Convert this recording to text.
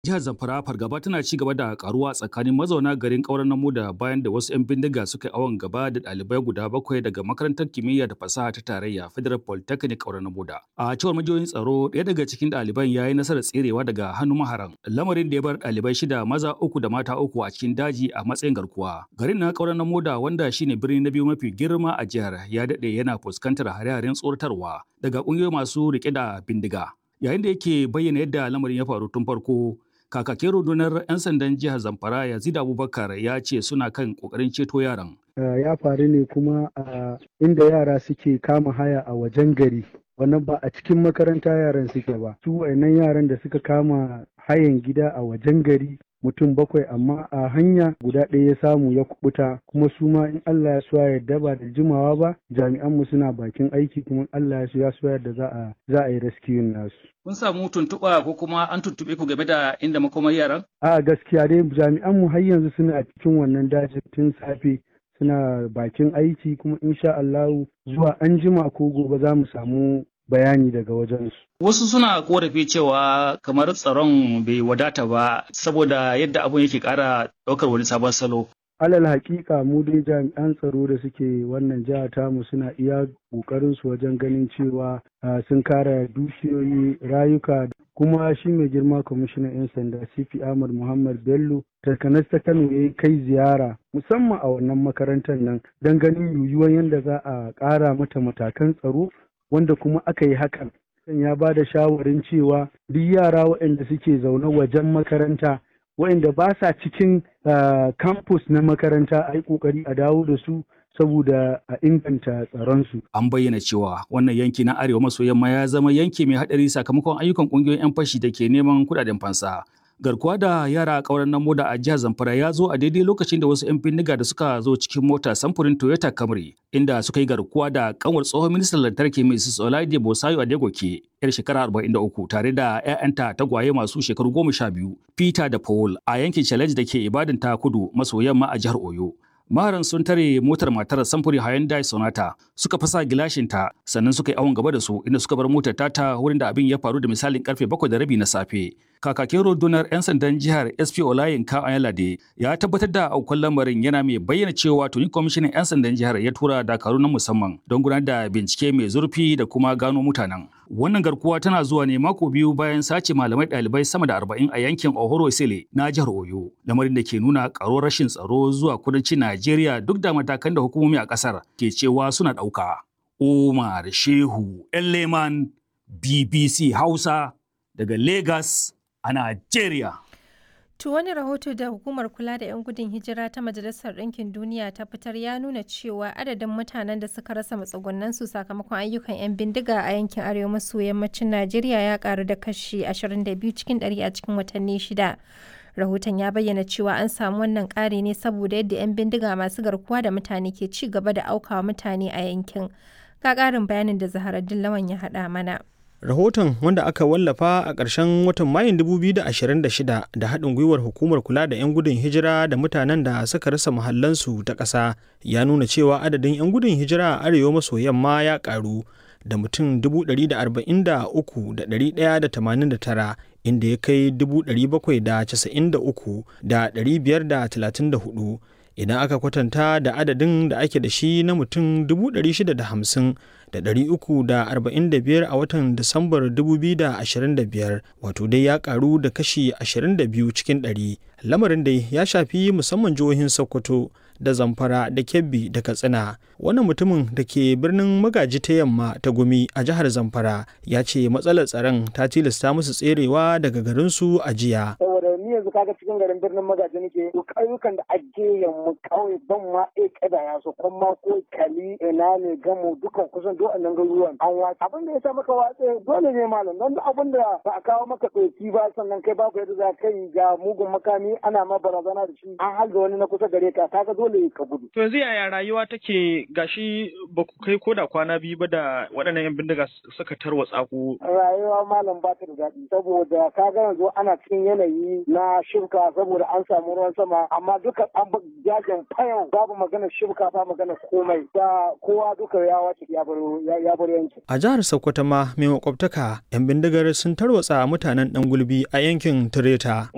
Jihar Zamfara fargaba tana ci gaba da karuwa tsakanin mazauna garin Ƙauren Namoda bayan da wasu 'yan bindiga suka yi awon gaba da ɗalibai guda 7 daga makarantar kimiyya da fasaha ta tarayya Federal Polytechnic Ƙauren Namoda. A cewar majiyoyin tsaro, ɗaya daga cikin ɗaliban ya yi nasarar tserewa daga hannun maharan. Lamarin da ya bar ɗalibai 6 maza 3 da mata 3 a cikin daji a matsayin garkuwa. Garin na Ƙauren Namoda wanda shine birni na biyu mafi girma a jihar ya daɗe yana fuskantar hare-haren tsoratarwa daga ƙungiyoyi masu riƙe da bindiga. Yayin da yake bayyana yadda lamarin ya faru tun farko, kakakin rundunar 'yan sandan jihar Zamfara Yazid Abubakar ya ce suna kan kokarin ceto yaran. Ya faru ne kuma a inda yara suke kama haya a wajen gari. Wannan ba a cikin makaranta yaran suke ba. Su wayannan yaran da suka kama hayan gida a wajen gari mutum 7 amma a hanya guda ɗaya ya samu ya kubuta kuma su ma in Allah ya so ya yarda ba da jimawa ba jami'an mu suna bakin aiki kuma Allah ya so yarda za a yi rescue nasu. Kun samu tuntuɓa ko kuma an tuntuɓe ku game da inda makomar yaran? A gaskiya dai jami'an mu har yanzu suna cikin wannan dajin tun safe suna bakin aiki kuma insha Allahu zuwa anjima ko gobe za mu samu bayani daga wajensu. Wasu suna korafi cewa kamar tsaron bai wadata ba saboda yadda abun yake ƙara ɗaukar wani sabon salo. Alal haƙiƙa mu dai jami'an tsaro da suke wannan jiha tamu suna iya ƙoƙarin su wajen ganin cewa sun kare dukiyoyi rayuka kuma shi mai girma kwamishinan 'yan sanda CP Ahmad Muhammad Bello takanas ta Kano ya kai ziyara musamman a wannan makarantar nan don ganin yiwuwar yadda za a ƙara mata matakan tsaro wanda kuma aka yi hakan. Ya ba da shawarin cewa duk yara waɗanda suke zaune wajen makaranta waɗanda ba sa cikin campus na makaranta a yi ƙoƙari a dawo da su saboda a inganta tsaronsu. An bayyana cewa wannan yanki na arewa maso yamma ya zama yanki mai haɗari sakamakon ayyukan ƙungiyoyin 'yan fashi da ke neman kuɗaɗen fansa. Garkuwa da yara a Ƙauren Namoda a jihar Zamfara ya zo a daidai lokacin da wasu 'yan bindiga da suka zo cikin mota samfurin Toyota Camry inda suka yi garkuwa da kanwar tsohon ministan lantarki Mrs. Olaide Bosayo Adegoke, 'yar shekara 43 tare da 'ya'yanta tagwaye masu shekaru 12, Peter da Paul a yankin Challenge da ke Ibadan ta kudu maso yamma a jihar Oyo. Maharan sun tare motar matar samfuri Hyundai Sonata suka fasa gilashinta sannan suka yi awon gaba da su inda suka bar motar ta wurin da abin ya faru da misalin karfe 7:30 na safe. Kakakin rundunar 'yan sandan jihar SP Olayinka Ayalade ya tabbatar da aukuwar lamarin yana mai bayyana cewa tuni kwamishinan 'yan sandan jihar ya tura dakaru na musamman don gudanar da bincike mai zurfi da kuma gano mutanen. Wannan garkuwa tana zuwa ne mako biyu bayan sace malamai ɗalibai sama da 40 a yankin Ohoro Isile na jihar Oyo, lamarin da ke nuna ƙaruwar rashin tsaro zuwa kudancin Najeriya duk da matakan da hukumomi a ƙasar ke cewa suna ɗauka. Umar Shehu Leman, BBC Hausa daga Lagos a Najeriya. To wani rahoto da hukumar kula da 'yan gudun hijira ta Majalisar Ɗinkin Duniya ta fitar ya nuna cewa adadin mutanen da suka rasa matsugunansu sakamakon ayyukan 'yan bindiga a yankin arewa maso yammacin Najeriya ya karu da kashi 22 cikin 100 a cikin watanni 6. Rahoton ya bayyana cewa an samu wannan ƙari ne saboda yadda 'yan bindiga masu garkuwa da mutane ke ci gaba da aukawa mutane a yankin. Ga ƙarin bayanin da Zaharaddin Lawan ya haɗa mana. Rahoton wanda aka wallafa a ƙarshen watan Mayun 2026 da haɗin gwiwar hukumar kula da 'yan gudun hijira da mutanen da suka rasa mahallansu ta ƙasa ya nuna cewa adadin 'yan gudun hijira a arewa maso yamma ya ƙaru da mutum 143,189 inda ya kai 793,534 idan aka kwatanta da adadin da ake da shi na mutum 650,345 a watan Disambar 2025 wato dai ya karu da kashi 22 cikin 100. Lamarin dai ya shafi musamman jihohin Sokoto da Zamfara da Kebbi da Katsina. Wannan mutumin da ke birnin Magaji ta Yamma ta Gumi a jihar Zamfara ya ce matsalar tsaron ta tilasta musu tserewa daga garinsu a jiya. Ni yanzu kaga cikin garin birnin Magaji nake to ƙauyukan da ake yamma kawai ban ma kada ya so kuma ko kali ina ne gamo dukan kusan duk annan garuruwan an watsa abin da ya sa maka watsa dole ne malam don abin da ba a kawo maka ɗauki ba sannan kai babu yadda za ka yi ga mugun makami ana ma barazana da shi an halga wani na kusa gare ka kaga dole ka gudu. To yanzu yaya rayuwa take gashi ba ku kai koda kwana biyu ba da waɗannan 'yan bindiga suka tarwatsa ku. Rayuwa malam ba ta da daɗi saboda kaga yanzu ana cikin yanayi na shibka saboda an samu ruwan sama amma duka an jajin fayau babu magana shibka ba magana komai da kowa duka ya wace ya bar yanki. A jihar Sokoto ma mai makwabtaka 'yan bindigar sun tarwatsa mutanen Dan Gulbi a yankin Tureta.